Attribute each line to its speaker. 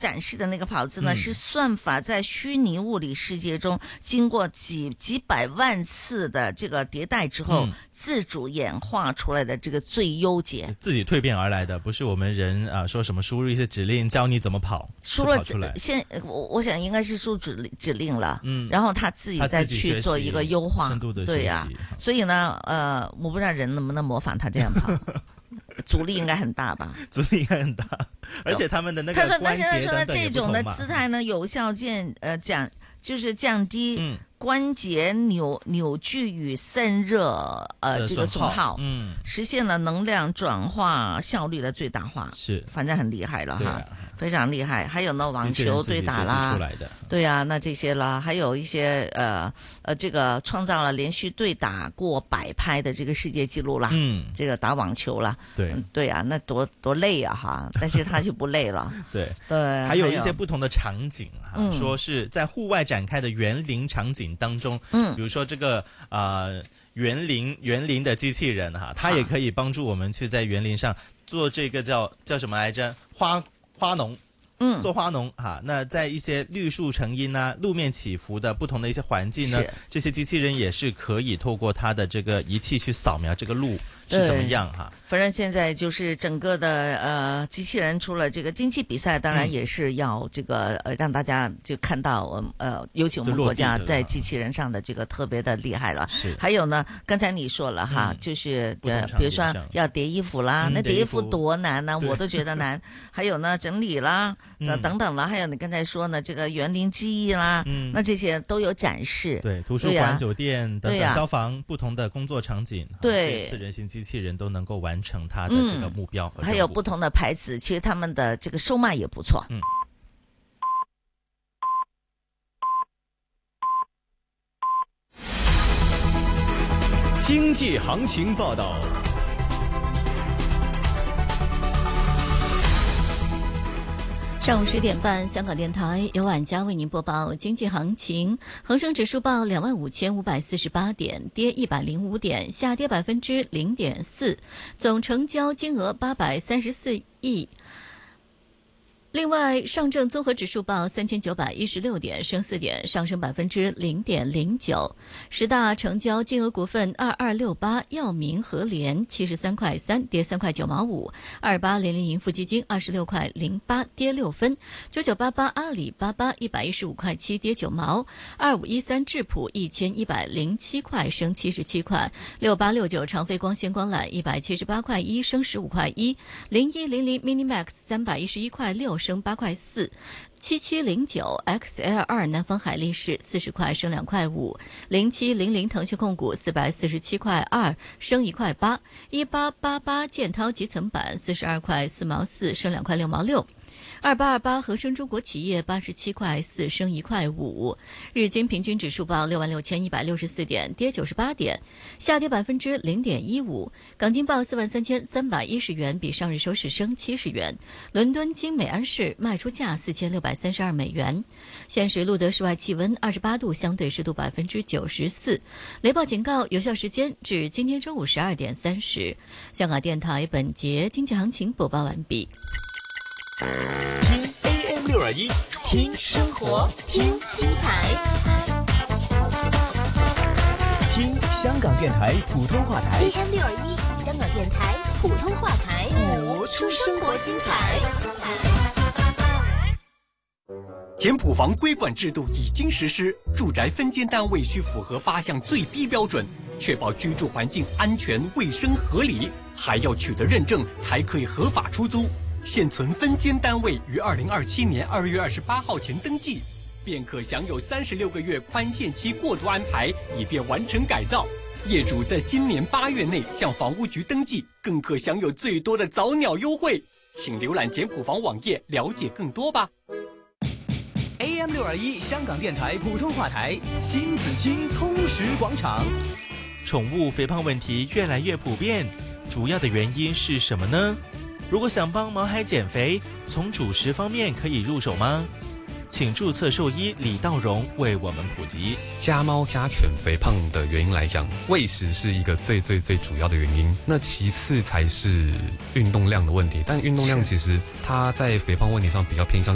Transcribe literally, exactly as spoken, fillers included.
Speaker 1: 展示的那个跑姿呢，嗯、是算法在虚拟物理世界中经过几几百万次的这个迭代之后，嗯、自主演化出来的这个最优解，
Speaker 2: 自己蜕变而来的，不是我们人啊说什么输入一些指令教你怎么跑，
Speaker 1: 输了
Speaker 2: 跑出来。
Speaker 1: 现我我想应该是输指指令了，嗯，然后他自己再去做一个优化，
Speaker 2: 深度的学习，
Speaker 1: 对呀、啊，所以呢，呃，我不知道人能不能模仿他这样跑。阻力应该很大吧？
Speaker 2: 阻力应该很大，而且他们的那个关节等等也不同嘛。他说，
Speaker 1: 那现在说呢，这种的姿态呢，有效降呃降，就是降低关节扭扭矩与散热呃这个损耗，嗯，实现了能量转化效率的最大化。
Speaker 2: 是，
Speaker 1: 反正很厉害了哈。啊非常厉害，还有呢，网球对打啦，对啊，那这些啦，还有一些呃呃，这个创造了连续对打过百拍的这个世界纪录啦，嗯，这个打网球啦，
Speaker 2: 对、
Speaker 1: 嗯、对啊，那多多累啊哈，但是他就不累了，
Speaker 2: 对
Speaker 1: 对，
Speaker 2: 还有一些不同的场景哈、嗯，说是在户外展开的园林场景当中，嗯，比如说这个呃园林园林的机器人哈，它也可以帮助我们去在园林上做这个叫叫什么来着花。花农，嗯，做花农哈、啊，那在一些绿树成荫啊、路面起伏的不同的一些环境呢，这些机器人也是可以透过它的这个仪器去扫描这个路是怎么样哈。
Speaker 1: 反正现在就是整个的呃机器人，除了这个竞技比赛，当然也是要这个呃让大家就看到呃，尤其我们国家在机器人上的这个特别的厉害了。是。还有呢，刚才你说了哈，嗯、就是呃比如说要叠衣服啦，嗯、那叠衣服多难呢、啊，我都觉得难。还有呢，整理啦，呃、等等啦，还有你刚才说呢，这个园林记忆啦，嗯、那这些都有展示。
Speaker 2: 对，图书馆、啊、酒店等等，消防不同的工作场景，
Speaker 1: 对，
Speaker 2: 这次人形机器人都能够完成它的这个目标、
Speaker 1: 嗯，还有不同的牌子，其实他们的这个售卖也不错。嗯。
Speaker 3: 经济行情报道。
Speaker 4: 上午十点半，香港电台由婉佳为您播报经济行情。恒生指数报两万五千五百四十八点，跌一百零五点，下跌百分之零点四，总成交金额八百三十四亿。另外，上证综合指数报三千九百一十六点，升四点，上升百分之零点零九。十大成交金额股份：二二六八药明和联七十三块三，跌三块九毛五；二八零零盈富基金二十六块零八，跌六分；九九八八阿里巴巴一百一十五块七，跌九毛；二五一三智普一千一百零七块，升七十七块；六八六九长飞光纤光缆一百七十八块一，升十五块一；零一零零 Minimax 三百一十一块六。升八块四，七七零九 X L 二南方海力士四十块升两块五，零七零零腾讯控股四百四十七块二升一块八，一八八八建滔集成板四十二块四毛四升两块六毛六。二八二八恒生中国企业八十七块四升一块五，日经平均指数报六万六千一百六十四点，跌九十八点，下跌百分之零点一五。港金报四万三千三百一十元，比上日收市升七十元。伦敦金美安市卖出价四千六百三十二美元。现时录得室外气温二十八度，相对湿度百分之九十四。雷暴警告有效时间至今天中午十二点三十。香港电台本节经济行情播报完毕。
Speaker 3: 听 A M 六二一，听生活，听精彩，听香港电台普通话台
Speaker 5: A M 六二一，香港电台普通话台，
Speaker 3: 活出生活精彩。
Speaker 6: 简谱房规管制度已经实施，住宅分间单位需符合八项最低标准，确保居住环境安全、卫生、合理，还要取得认证才可以合法出租。现存分间单位于二零二七年二月二十八号前登记，便可享有三十六个月宽限期过渡安排，以便完成改造。业主在今年八月内向房屋局登记，更可享有最多的早鸟优惠。请浏览简谱房网页了解更多吧。
Speaker 3: A M 六二一香港电台普通话台，新紫荆通识广场。
Speaker 2: 宠物肥胖问题越来越普遍，主要的原因是什么呢？如果想帮毛孩减肥，从主食方面可以入手吗？请注册兽医李道荣为我们普及。
Speaker 7: 家猫家犬肥胖的原因来讲，喂食是一个最最最主要的原因，那其次才是运动量的问题。但运动量其实它在肥胖问题上比较偏向